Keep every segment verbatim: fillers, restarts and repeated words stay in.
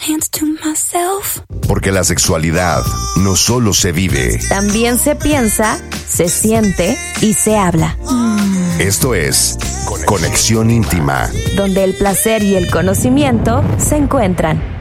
hands to myself. Porque la sexualidad no solo se vive, también se piensa, se siente y se habla. Mm. Esto es Conexión Íntima, donde el placer y el conocimiento se encuentran.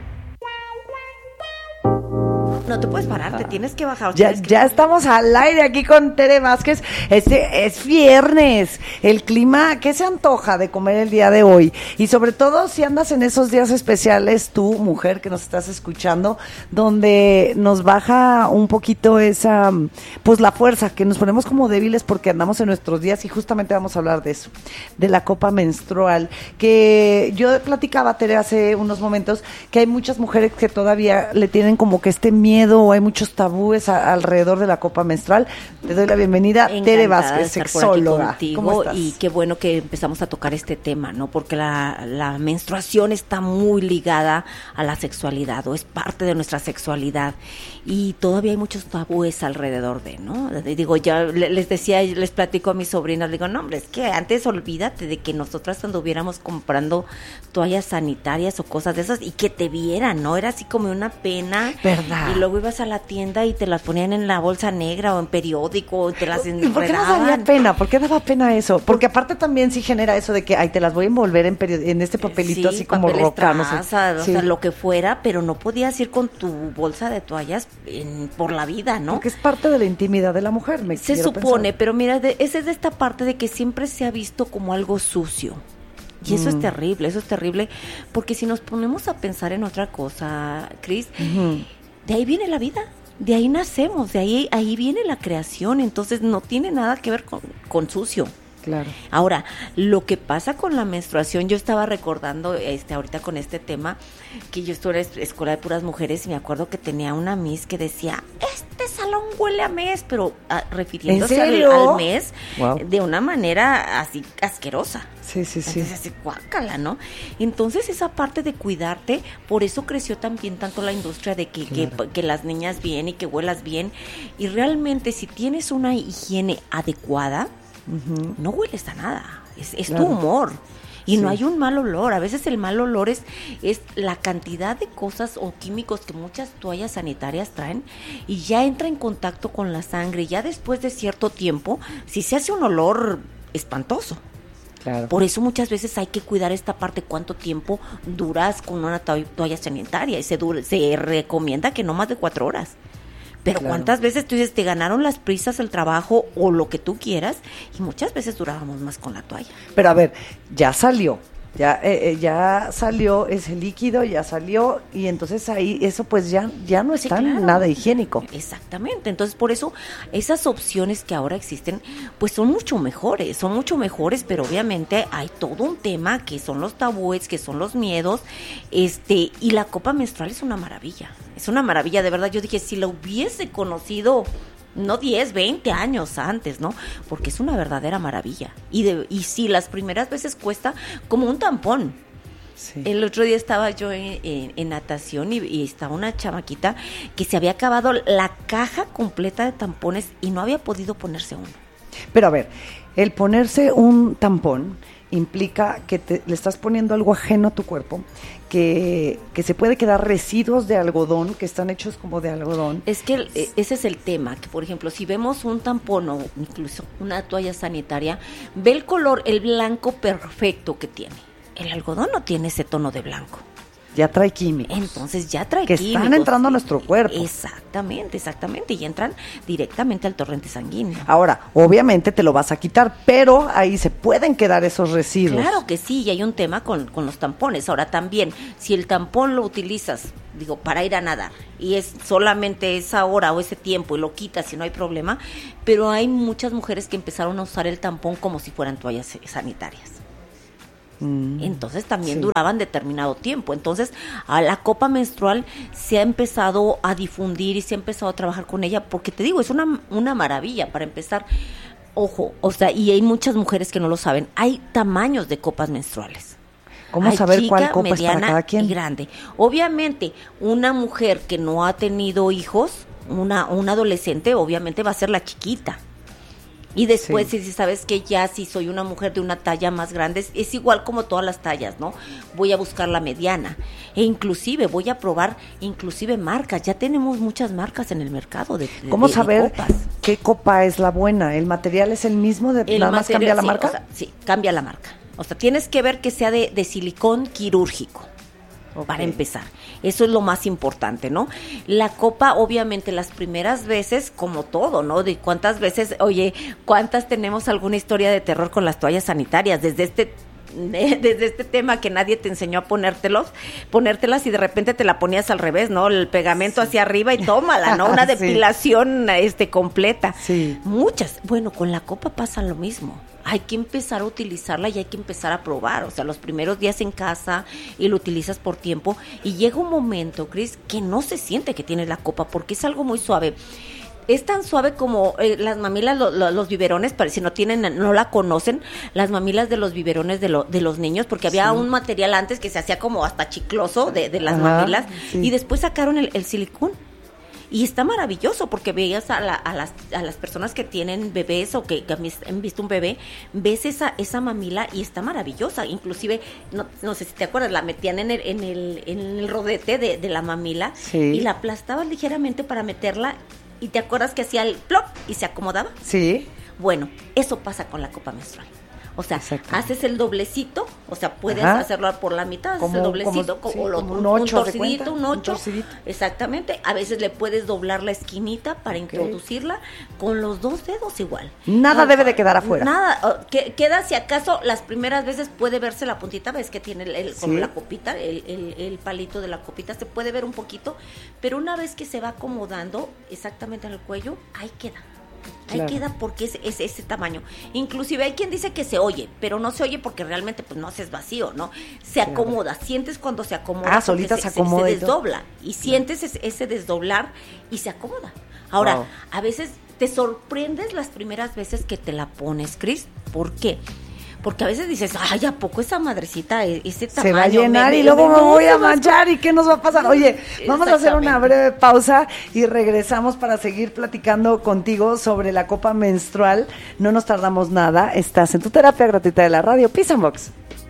No te puedes parar, te tienes que bajar. Ya, que... ya estamos al aire aquí con Tere Vázquez. Este es viernes. El clima, ¿qué se antoja de comer el día de hoy? Y sobre todo si andas en esos días especiales, tú, mujer que nos estás escuchando, donde nos baja un poquito esa, pues la fuerza, que nos ponemos como débiles porque andamos en nuestros días, y justamente vamos a hablar de eso, de la copa menstrual, que yo platicaba, Tere, hace unos momentos, que hay muchas mujeres que todavía le tienen como que este miedo, o hay muchos tabúes a, alrededor de la copa menstrual. Te doy la bienvenida, Encantada Tere Vázquez, de estar sexóloga. Contigo, ¿Cómo estás? Y qué bueno que empezamos a tocar este tema, ¿no? Porque la, la menstruación está muy ligada a la sexualidad, o es parte de nuestra sexualidad, y todavía hay muchos tabúes alrededor de, ¿no? Digo, ya les decía, les platico a mis sobrinas, digo, no, hombre, es que antes olvídate de que nosotras anduviéramos comprando toallas sanitarias o cosas de esas y que te vieran, ¿no? Era así como una pena. ¿Verdad? Y luego ibas a la tienda y te las ponían en la bolsa negra o en periódico, y te las enredaban. ¿Y por qué nos daría pena? ¿Por qué daba pena eso? Porque aparte también sí genera eso de que, ay, te las voy a envolver en, period- en este papelito, sí, así como papel roca, no estraza, sé. o Sí. sea, lo que fuera, pero no podías ir con tu bolsa de toallas en, por la vida, ¿no? Porque es parte de la intimidad de la mujer, me Se quiero supone, pensar. pero mira, de, esa es de esta parte de que siempre se ha visto como algo sucio. Y eso Mm. es terrible, eso es terrible, porque si nos ponemos a pensar en otra cosa, Cris, Ujú. de ahí viene la vida. De ahí nacemos, de ahí ahí viene la creación, entonces no tiene nada que ver con, con sucio. Claro. Ahora, lo que pasa con la menstruación, yo estaba recordando este ahorita con este tema, que yo estuve en la escuela de puras mujeres y me acuerdo que tenía una miss que decía, este salón huele a mes, pero ah, refiriéndose ¿En al, serio? al mes Wow. de una manera así asquerosa. Sí, sí, sí. Entonces así, guácala, ¿no? Entonces esa parte de cuidarte, por eso creció también tanto la industria de que, Claro. que, que las niñas bien y que huelas bien, y realmente si tienes una higiene adecuada, Ujú. no hueles a nada, es, es Claro. tu humor. Y Sí. no hay un mal olor, a veces el mal olor es, es la cantidad de cosas o químicos que muchas toallas sanitarias traen, y ya entra en contacto con la sangre, ya después de cierto tiempo, si se hace un olor espantoso. Claro. Por eso muchas veces hay que cuidar esta parte, cuánto tiempo duras con una to- toalla sanitaria, y se, dura- se recomienda que no más de cuatro horas. Pero Claro. cuántas veces tú dices, te ganaron las prisas, el trabajo o lo que tú quieras, y muchas veces durábamos más con la toalla. Pero a ver, ya salió, ya eh, eh, ya salió ese líquido, ya salió, y entonces ahí eso pues ya ya no es Sí, tan claro. nada higiénico. Exactamente, entonces por eso esas opciones que ahora existen pues son mucho mejores, son mucho mejores, pero obviamente hay todo un tema que son los tabúes, que son los miedos, este y la copa menstrual es una maravilla, es una maravilla, de verdad. Yo dije, si la hubiese conocido no diez, veinte años antes, ¿no? Porque es una verdadera maravilla. Y de, y sí, las primeras veces cuesta como un tampón. Sí. El otro día estaba yo en, en- en natación y, y estaba una chamaquita que se había acabado la caja completa de tampones y no había podido ponerse uno. Pero a ver, el ponerse un tampón implica que te, le estás poniendo algo ajeno a tu cuerpo, que, que se puede quedar residuos de algodón, que están hechos como de algodón. Es que el- e- ese es el tema, que por ejemplo, si vemos un tampón o incluso una toalla sanitaria, ve el color, el blanco perfecto que tiene. El algodón no tiene ese tono de blanco. Ya trae químicos. Entonces ya trae Que químicos. están entrando a nuestro cuerpo. Exactamente, exactamente, y entran directamente al torrente sanguíneo. Ahora, obviamente te lo vas a quitar, pero ahí se pueden quedar esos residuos. Claro que sí, y hay un tema con, con los tampones. Ahora también, si el tampón lo utilizas, digo, para ir a nadar, y es solamente esa hora o ese tiempo y lo quitas y no hay problema, pero hay muchas mujeres que empezaron a usar el tampón como si fueran toallas sanitarias. Mm. Entonces también Sí. duraban determinado tiempo. Entonces a la copa menstrual se ha empezado a difundir y se ha empezado a trabajar con ella, porque te digo, es una, una maravilla para empezar. Ojo, o sea, y hay muchas mujeres que no lo saben, hay tamaños de copas menstruales. ¿Cómo Hay saber cuál chica, copa es para mediana cada quien? y grande. Obviamente, una mujer que no ha tenido hijos, una, una adolescente, obviamente va a ser la chiquita. Y después, Sí. si sabes que ya si soy una mujer de una talla más grande, es, es igual como todas las tallas, ¿no? Voy a buscar la mediana. E inclusive voy a probar, inclusive marcas. Ya tenemos muchas marcas en el mercado de, de ¿Cómo de- de saber copas. qué copa es la buena? ¿El material es el mismo? De, El ¿Nada más material, cambia la sí, marca? o sea, sí, cambia la marca. O sea, tienes que ver que sea de, de silicón quirúrgico. Ok. Para empezar, eso es lo más importante, ¿no? La copa, obviamente, las primeras veces, como todo, ¿no? De cuántas veces, oye, cuántas tenemos alguna historia de terror con las toallas sanitarias, desde este desde este tema que nadie te enseñó a ponértelos, ponértelas y de repente te la ponías al revés, ¿no? El pegamento hacia arriba y tómala, ¿no? Una Sí. depilación este completa. Sí. Muchas. Bueno, con la copa pasa lo mismo. Hay que empezar a utilizarla y hay que empezar a probar. O sea, los primeros días en casa y lo utilizas por tiempo. Y llega un momento, Cris, que no se siente que tienes la copa porque es algo muy suave. Es tan suave como eh, las mamilas, lo, lo, los biberones, para si no tienen, no la conocen, las mamilas de los biberones de, lo, de los niños, porque había Sí. un material antes que se hacía como hasta chicloso de, de las Ajá, mamilas, sí. y después sacaron el, el silicón. Y está maravilloso porque veías a, la, a, las, a las personas que tienen bebés o que, que han visto un bebé, ves esa esa mamila y está maravillosa. Inclusive, no, no sé si te acuerdas, la metían en el, en el, en el rodete de, de la mamila Sí. y la aplastabas ligeramente para meterla y te acuerdas que hacía el plop y se acomodaba. Sí. Bueno, eso pasa con la copa menstrual. O sea, Exacto. haces el doblecito, o sea, puedes Ajá. hacerlo por la mitad, haces Como- el doblecito, como- sí, o lo- como un, un un ocho, ¿haz de torcidito, cuenta? un Un ocho. torcidito. Exactamente. A veces le puedes doblar la esquinita para introducirla con los dos dedos igual. Nada debe de quedar afuera. Nada, oh, que, queda si acaso las primeras veces puede verse la puntita, ves que tiene el, el- como Sí. la copita, el, el, el palito de la copita, se puede ver un poquito, pero una vez que se va acomodando exactamente en el cuello, ahí queda. Ahí Claro. queda porque es, es ese tamaño. Inclusive hay quien dice que se oye, pero no se oye porque realmente pues no haces vacío, ¿no? Se Claro. acomoda, sientes cuando se acomoda. Ah, porque solita se acomoda Se, y todo. desdobla y sientes ese, ese desdoblar y se acomoda. Ahora, Wow. a veces te sorprendes las primeras veces que te la pones, Cris. ¿Por qué? Porque a veces dices, ay, ¿a poco esa madrecita, e- ese tamaño? Se va a llenar me- y me- luego me no, voy se a va manchar y qué nos va a pasar. Oye, vamos a hacer una Exactamente. breve pausa y regresamos para seguir platicando contigo sobre la copa menstrual. No nos tardamos nada. Estás en tu terapia gratuita de la radio, Peace and Box.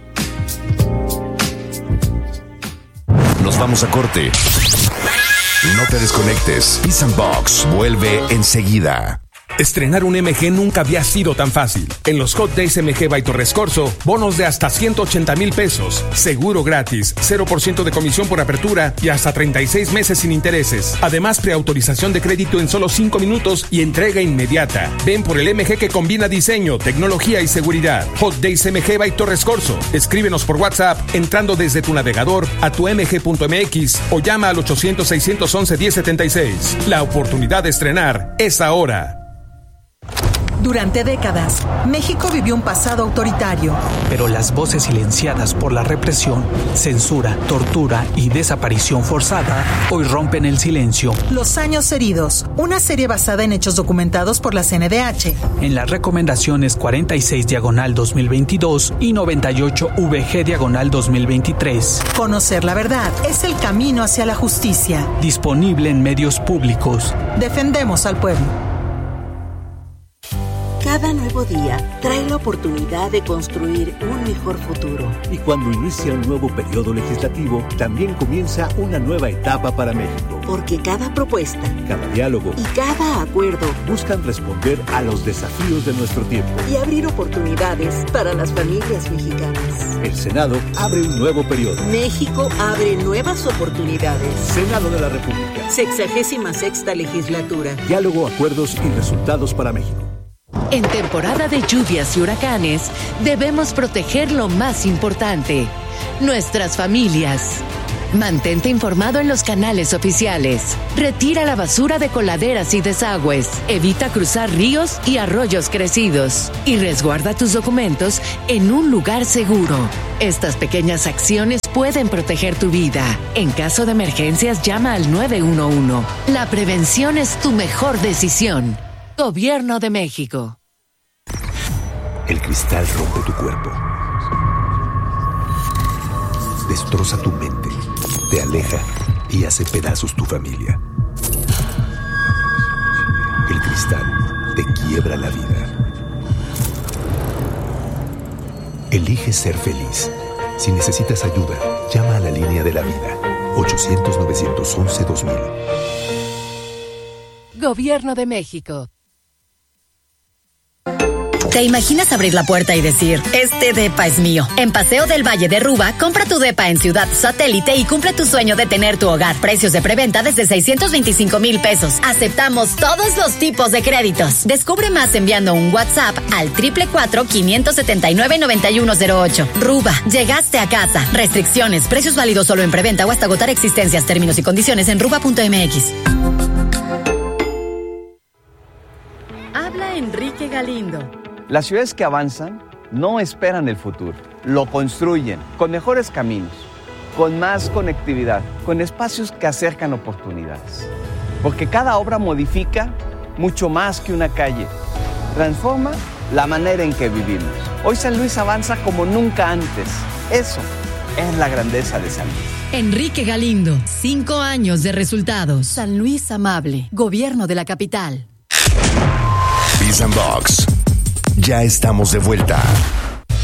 Nos vamos a corte. No te desconectes. Peace and Box vuelve enseguida. Estrenar un M G nunca había sido tan fácil. En los Hot Days M G by Torres Corso, bonos de hasta ciento ochenta mil pesos, seguro gratis, cero por ciento de comisión por apertura y hasta treinta y seis meses sin intereses. Además, preautorización de crédito en solo cinco minutos y entrega inmediata. Ven por el M G que combina diseño, tecnología y seguridad. Hot Days M G by Torres Corso. Escríbenos por WhatsApp entrando desde tu navegador a tu m g punto m x o llama al ochocientos, seiscientos once, diez setenta y seis. La oportunidad de estrenar es ahora. Durante décadas, México vivió un pasado autoritario. Pero las voces silenciadas por la represión, censura, tortura y desaparición forzada hoy rompen el silencio. Los años heridos, una serie basada en hechos documentados por la C N D H. En las recomendaciones cuarenta y seis diagonal dos mil veintidós y noventa y ocho V G diagonal dos mil veintitrés. Conocer la verdad es el camino hacia la justicia. Disponible en medios públicos. Defendemos al pueblo. Cada nuevo día trae la oportunidad de construir un mejor futuro. Y cuando inicia un nuevo periodo legislativo, también comienza una nueva etapa para México. Porque cada propuesta Cada diálogo y cada acuerdo buscan responder a los desafíos de nuestro tiempo. y abrir oportunidades para las familias mexicanas. El Senado abre un nuevo periodo. México abre nuevas oportunidades. Senado de la República. Sexagésima sexta legislatura. Diálogo, acuerdos y resultados para México. En temporada de lluvias y huracanes, debemos proteger lo más importante, nuestras familias. Mantente informado en los canales oficiales. Retira la basura de coladeras y desagües. Evita cruzar ríos y arroyos crecidos. Y resguarda tus documentos en un lugar seguro. Estas pequeñas acciones pueden proteger tu vida. En caso de emergencias, llama al nueve uno uno. La prevención es tu mejor decisión. Gobierno de México. El cristal rompe tu cuerpo. Destroza tu mente. Te aleja y hace pedazos tu familia. El cristal te quiebra la vida. Elige ser feliz. Si necesitas ayuda, llama a la línea de la vida. ochocientos, novecientos once, dos mil. Gobierno de México. ¿Te imaginas abrir la puerta y decir, este depa es mío? En Paseo del Valle de Ruba, compra tu depa en Ciudad Satélite y cumple tu sueño de tener tu hogar. Precios de preventa desde seiscientos veinticinco mil pesos. Aceptamos todos los tipos de créditos. Descubre más enviando un WhatsApp al cuatro cuatro cuatro, cinco siete nueve, nueve uno cero ocho. Ruba, llegaste a casa. Restricciones, precios válidos solo en preventa o hasta agotar existencias. Términos y condiciones en ruba punto m x. Habla Enrique Galindo. Las ciudades que avanzan no esperan el futuro, lo construyen con mejores caminos, con más conectividad, con espacios que acercan oportunidades. Porque cada obra modifica mucho más que una calle, transforma la manera en que vivimos. Hoy San Luis avanza como nunca antes. Eso es la grandeza de San Luis. Enrique Galindo, cinco años de resultados. San Luis Amable, Gobierno de la Capital. Biz and Box. Ya estamos de vuelta.